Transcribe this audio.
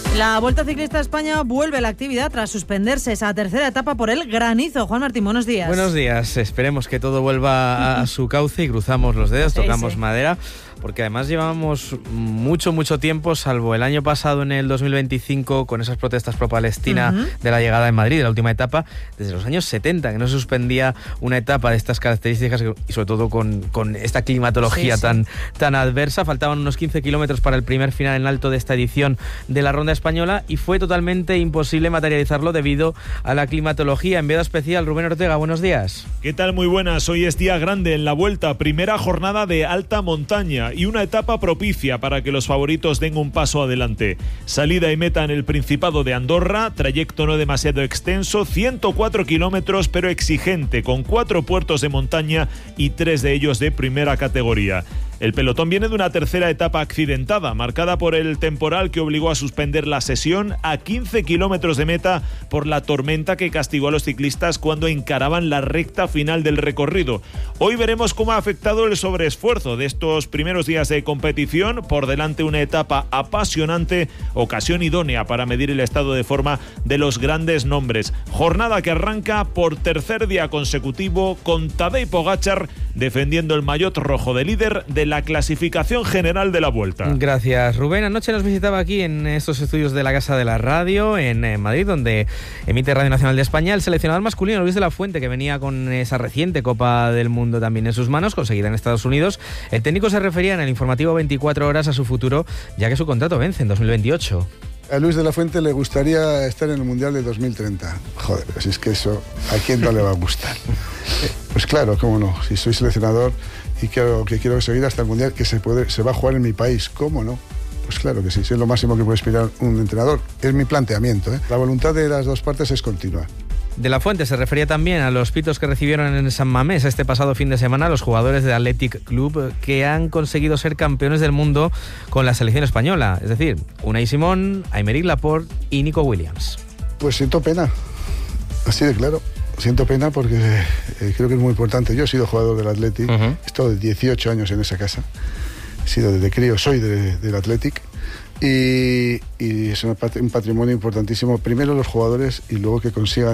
La Vuelta Ciclista a España vuelve a la actividad tras suspenderse esa tercera etapa por el granizo. Juan Martín, buenos días. Buenos días. Esperemos que todo vuelva a su cauce y cruzamos los dedos, tocamos madera, porque además llevamos mucho tiempo, salvo el año pasado en el 2025, con esas protestas pro-Palestina de la llegada en Madrid, de la última etapa, desde los años 70, que no se suspendía una etapa de estas características y sobre todo con esta climatología tan adversa. Faltaban unos 15 kilómetros para el primer final en alto de esta edición de la Ronda Española y fue totalmente imposible materializarlo debido a la climatología. Enviado especial, Rubén Ortega, buenos días. ¿Qué tal? Muy buenas. Hoy es día grande en la Vuelta, primera jornada de alta montaña y una etapa propicia para que los favoritos den un paso adelante. Salida y meta en el Principado de Andorra, trayecto no demasiado extenso, 104 kilómetros pero exigente, con 4 puertos de montaña y 3 de ellos de primera categoría. El pelotón viene de una tercera etapa accidentada, marcada por el temporal que obligó a suspender la sesión a 15 kilómetros de meta por la tormenta que castigó a los ciclistas cuando encaraban la recta final del recorrido. Hoy veremos cómo ha afectado el sobreesfuerzo de estos primeros días de competición. Por delante una etapa apasionante, ocasión idónea para medir el estado de forma de los grandes nombres. Jornada que arranca por tercer día consecutivo con Tadej Pogačar defendiendo el maillot rojo de líder de la clasificación general de la Vuelta. Gracias, Rubén. Anoche nos visitaba aquí en estos estudios de la Casa de la Radio en Madrid, donde emite Radio Nacional de España, el seleccionador masculino Luis de la Fuente, que venía con esa reciente Copa del Mundo también en sus manos, conseguida en Estados Unidos. El técnico se refería en el informativo 24 horas a su futuro, ya que su contrato vence en 2028. A Luis de la Fuente le gustaría estar en el Mundial de 2030. Joder, pues es que eso, ¿a quién no le va a gustar? Pues claro, cómo no. Si soy seleccionador y quiero seguir hasta el Mundial, que se va a jugar en mi país, ¿cómo no? Pues claro que sí, es lo máximo que puede aspirar un entrenador. Es mi planteamiento, ¿eh? La voluntad de las dos partes es continua. De la Fuente se refería también a los pitos que recibieron en San Mamés este pasado fin de semana los jugadores del Athletic Club, que han conseguido ser campeones del mundo con la selección española, es decir, Unai Simón, Aymeric Laporte y Nico Williams. Pues siento pena, así de claro. Siento pena porque creo que es muy importante. Yo he sido jugador del Athletic, he estado 18 años en esa casa, he sido desde crío, soy del Athletic. Y es un patrimonio importantísimo, primero los jugadores y luego que consigan